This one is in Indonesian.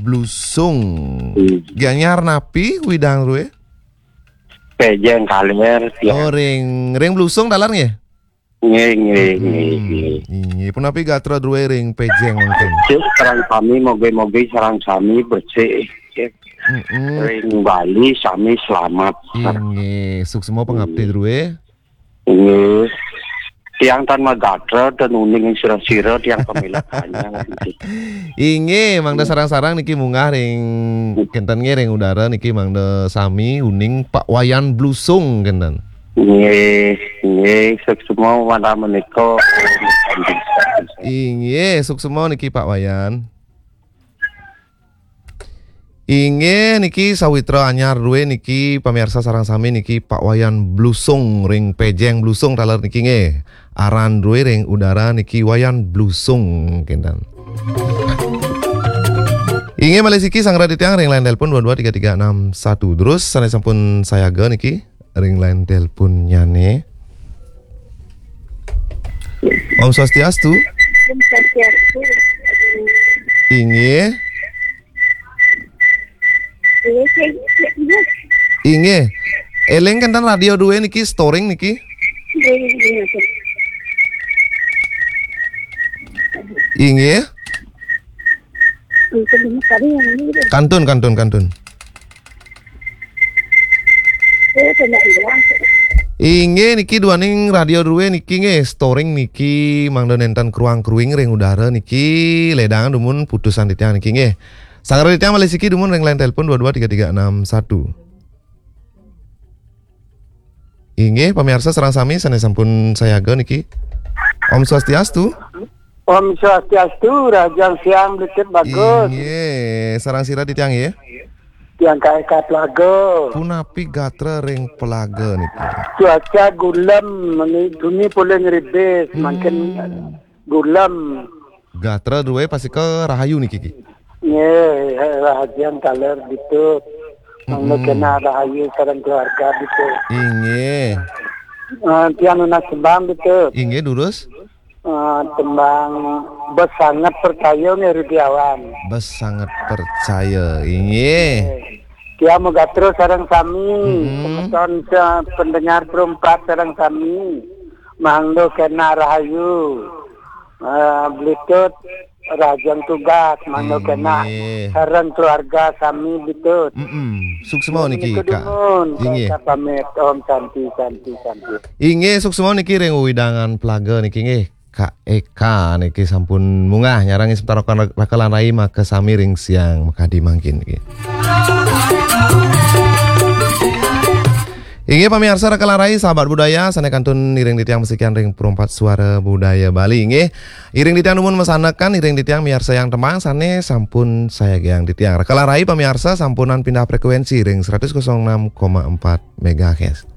blusung. Gianyar napi widang rue. Pejeng kaler. Oh ring blusung dalar nggih? Nggih. Iya, pun napi gatra rue ring pejeng mungkin. Sarang kami moge-moge sarang kami bersih. Ring Bali sami selamat. Inge, sukses pengabdi rue. Inge. Tiang tan magatra dan uning yang sira-sira tiang pemilakannya. Inge mangda sarang-sarang niki munggah ring kenten ring udara niki mangda sami uning Pak Wayan blusung kenten. Inge semua wana menika. Inge sukses niki Pak Wayan. Inge niki sawitra anyar rue niki pamirsa sarang sami niki Pak Wayan blusung ring pejeng blusung taler niki nge. Aran rue ring udara niki Wayan blusung kendan. Inge Malesiki sang raditiang ring line telepon 223361. Terus sana sampun saya ga niki ring line telepon nyane. Om Swastiastu. Inge. Inge. Eleng kendan radio dua niki storing niki. Inge. Kantun. Inge niki duaning radio dua niki nge storing niki mangdo nenten kruang-kruing ring udara niki ledangan dumun putusan ditiang niki nge. Sang raditiang Malesiki dumun ring line telepon 223361. Inge pamirsa sareng sami sanes sampun sayaga niki. Om Swastiastu. Om Swastiastu, Rajang Siang Blitit bagus. Inge sareng sira ditiang ya. Tiang kae Pelaga. Punapi gatra ring Pelaga niki. Cuaca gulam duni pole ngeribes makin gulam. Gatra duwe pasti ke Rahayu niki. Ye, Rahajian kaler gitu. Mangga kena Rahayu sareng keluarga gitu. Inge. Tiang nak sembang gitu. Inge durus. Tembang bes sangat percaya nih Rudiawan. Bes sangat percaya. Inge. Dia megatro sareng kami. Kemudian pendengar perempat sareng kami. Mangga kena Rahayu. Bluetooth Rajang tugas mangga kena sareng keluarga kami Bluetooth. Sukses mau niki Kak. Inge. Pamit Om Santi. Inge sukses mau niki ring widangan Pelaga niki nge. Kak Eka niki sampun munggah nyarangi sebentar rakalan rai maka sami ring siang makadi mangkin niki. Inge pamirsa rakalan rai sahabat budaya sana kantun iring ditiang mesikian ring perempat suara budaya Bali inge. Iring ditiang numun mesanakan iring ditiang miarsa yang temang sane sampun saya yang ditiang. Rakalan rai pamirsa sampunan pindah frekuensi ring 106,4 MHz.